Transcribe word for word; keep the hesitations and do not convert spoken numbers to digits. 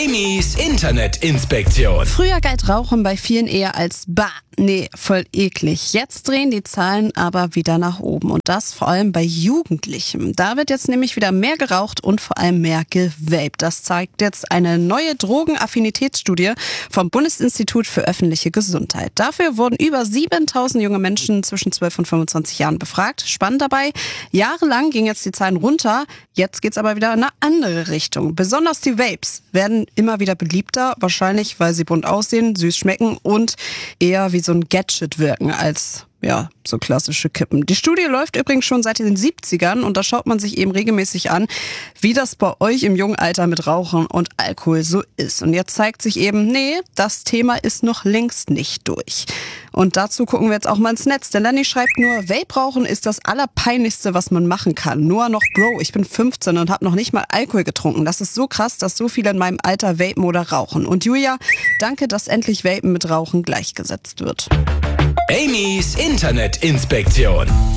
Amy's Internetinspektion. Früher galt Rauchen bei vielen eher als bah, nee, voll eklig. Jetzt drehen die Zahlen aber wieder nach oben und das vor allem bei Jugendlichen. Da wird jetzt nämlich wieder mehr geraucht und vor allem mehr gewaped. Das zeigt jetzt eine neue Drogenaffinitätsstudie vom Bundesinstitut für öffentliche Gesundheit. Dafür wurden über siebentausend junge Menschen zwischen zwölf und fünfundzwanzig Jahren befragt. Spannend dabei, jahrelang gingen jetzt die Zahlen runter, jetzt geht's aber wieder in eine andere Richtung. Besonders die Vapes werden immer wieder beliebter, wahrscheinlich weil sie bunt aussehen, süß schmecken und eher wie so ein Gadget wirken als ja, so klassische Kippen. Die Studie läuft übrigens schon seit den siebzigern und da schaut man sich eben regelmäßig an, wie das bei euch im jungen Alter mit Rauchen und Alkohol so ist. Und jetzt zeigt sich eben, nee, das Thema ist noch längst nicht durch. Und dazu gucken wir jetzt auch mal ins Netz. Der Lenny schreibt nur, Vape-Rauchen ist das Allerpeinlichste, was man machen kann. Nur noch, Bro, ich bin fünfzehn und habe noch nicht mal Alkohol getrunken. Das ist so krass, dass so viele in meinem Alter vapen oder rauchen. Und Julia, danke, dass endlich Vapen mit Rauchen gleichgesetzt wird. Amy's Internetinspektion.